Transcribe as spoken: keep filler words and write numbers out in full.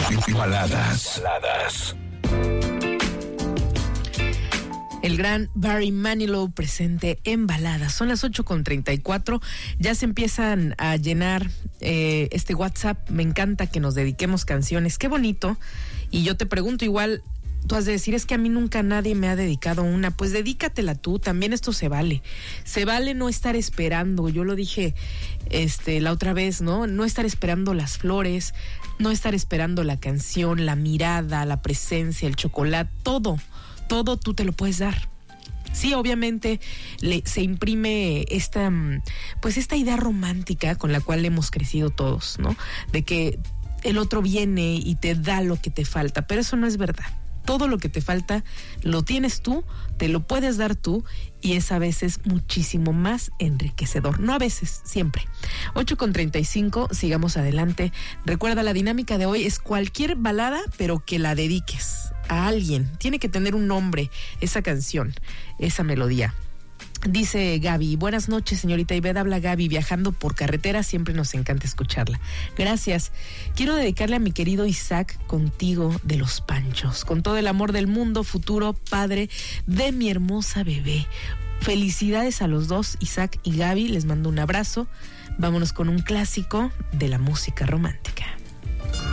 Baladas. Baladas. El gran Barry Manilow presente en Baladas. Son las ocho con treinta y cuatro. Ya se empiezan a llenar eh, este WhatsApp. Me encanta que nos dediquemos canciones. Qué bonito. Y yo te pregunto, igual tú has de decir, es que a mí nunca nadie me ha dedicado una. Pues dedícatela tú, también esto se vale. Se vale no estar esperando, yo lo dije este la otra vez, ¿no? No estar esperando las flores, no estar esperando la canción, la mirada, la presencia, el chocolate, todo, todo tú te lo puedes dar. Sí, obviamente le, se imprime esta, pues esta idea romántica con la cual hemos crecido todos, ¿no? De que el otro viene y te da lo que te falta, pero eso no es verdad. Todo lo que te falta lo tienes tú, te lo puedes dar tú y es a veces muchísimo más enriquecedor. No a veces, siempre. ocho con treinta y cinco, sigamos adelante. Recuerda, la dinámica de hoy es cualquier balada, pero que la dediques a alguien. Tiene que tener un nombre esa canción, esa melodía. Dice Gaby, buenas noches señorita Ivette, habla Gaby, viajando por carretera, siempre nos encanta escucharla. Gracias. Quiero dedicarle a mi querido Isaac, Contigo de los Panchos, con todo el amor del mundo, futuro padre de mi hermosa bebé. Felicidades a los dos, Isaac y Gaby, les mando un abrazo. Vámonos con un clásico de la música romántica.